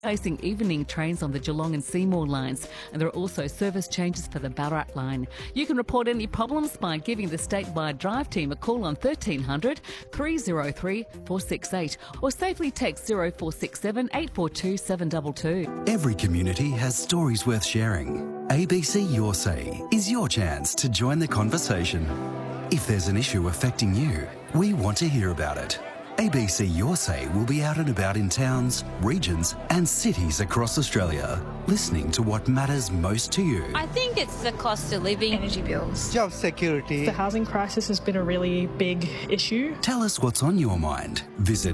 Facing evening trains on the Geelong and Seymour lines, and there are also service changes for the Ballarat line. You can report any problems by giving the statewide drive team a call on 1300 303 468 or safely text 0467 842 722. Every community has stories worth sharing. ABC Your Say is your chance to join the conversation. If there's an issue affecting you, we want to hear about it. ABC Your Say will be out and about in towns, regions and cities across Australia, listening to what matters most to you. I think it's the cost of living, energy bills, job security. The housing crisis has been a really big issue. Tell us what's on your mind. Visit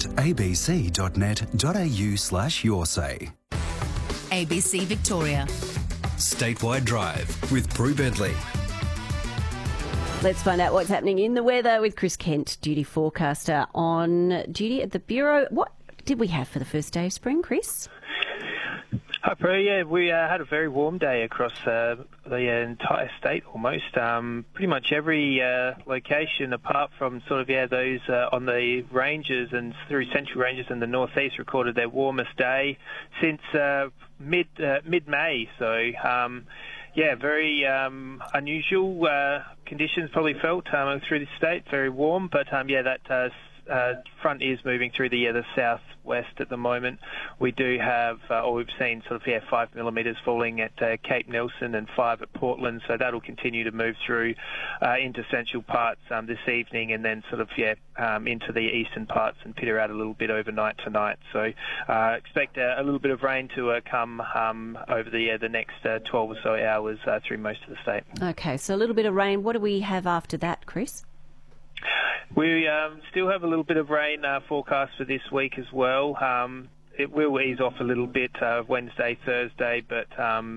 abc.net.au/yoursay. ABC Victoria. Statewide Drive with Prue Bentley. Let's find out what's happening in the weather with Chris Kent, duty forecaster on duty at the Bureau. What did we have for the first day of spring, Chris? Hi, Prue. Yeah, we had a very warm day across the entire state almost. Pretty much every location apart from those on the ranges and through central ranges in the northeast recorded their warmest day since mid-May. So, very unusual conditions probably felt through the state. Very warm, but that front is moving through the southwest at the moment. We do have, we've seen 5 millimetres falling at Cape Nelson and 5 at Portland, so that'll continue to move through into central parts this evening, and then into the eastern parts and peter out a little bit overnight tonight. So expect a little bit of rain to come over the next 12 or so hours through most of the state. Okay, so a little bit of rain. What do we have after that, Chris? We still have a little bit of rain forecast for this week as well. It will ease off a little bit Wednesday, Thursday, but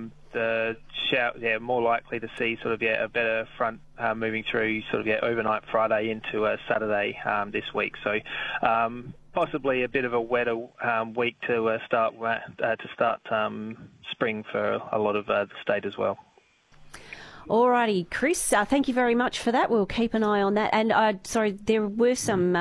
more likely to see a better front moving through overnight Friday into Saturday this week. So possibly a bit of a wetter week to start spring for a lot of the state as well. Alrighty, Chris, thank you very much for that. We'll keep an eye on that. And there were some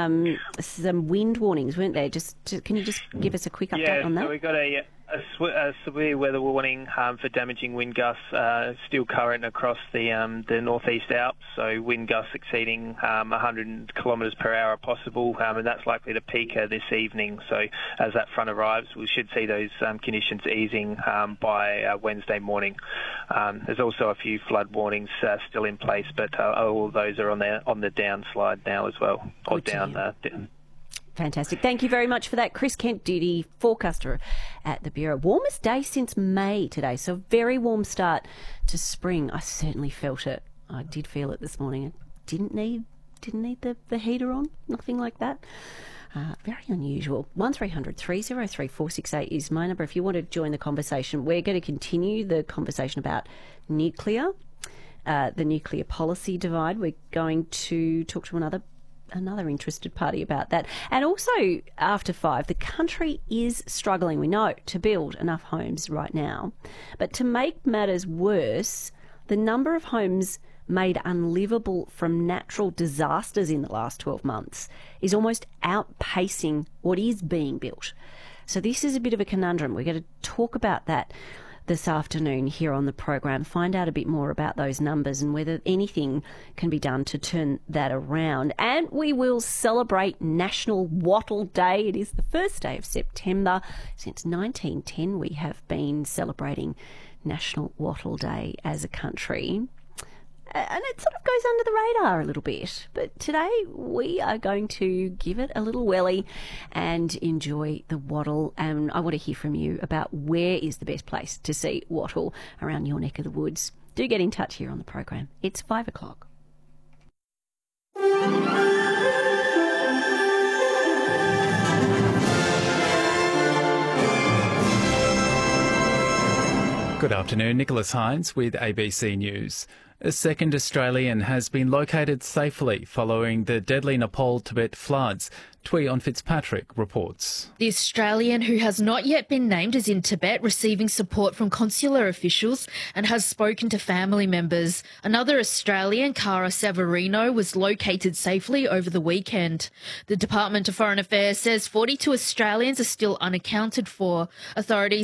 wind warnings, weren't there? Can you just give us a quick update on that? Yeah, so we got a severe weather warning for damaging wind gusts still current across the northeast Alps. So wind gusts exceeding 100 kilometres per hour possible, and that's likely to peak this evening. So as that front arrives, we should see those conditions easing by Wednesday morning. There's also a few flood warnings still in place, but all of those are on the downslide now as well, or down. Fantastic. Thank you very much for that. Chris Kent, duty forecaster at the Bureau. Warmest day since May today, so very warm start to spring. I certainly felt it. I did feel it this morning. I didn't need the heater on, nothing like that. Very unusual. 1300 303 468 is my number if you want to join the conversation. We're going to continue the conversation about nuclear, the nuclear policy divide. We're going to talk to another interested party about that. And also, after 5, the country is struggling, we know, to build enough homes right now. But to make matters worse, the number of homes made unlivable from natural disasters in the last 12 months is almost outpacing what is being built. So this is a bit of a conundrum. We're going to talk about that this afternoon here on the program, find out a bit more about those numbers and whether anything can be done to turn that around. And we will celebrate National Wattle Day. It is the first day of September. Since 1910, we have been celebrating National Wattle Day as a country. And it sort of goes under the radar a little bit. But today we are going to give it a little welly and enjoy the wattle. And I want to hear from you about where is the best place to see wattle around your neck of the woods. Do get in touch here on the program. It's 5 o'clock. Good afternoon, Nicholas Hines with ABC News. A second Australian has been located safely following the deadly Nepal-Tibet floods. Tweon Fitzpatrick reports. The Australian, who has not yet been named, is in Tibet receiving support from consular officials and has spoken to family members. Another Australian, Cara Severino, was located safely over the weekend. The Department of Foreign Affairs says 42 Australians are still unaccounted for. Authorities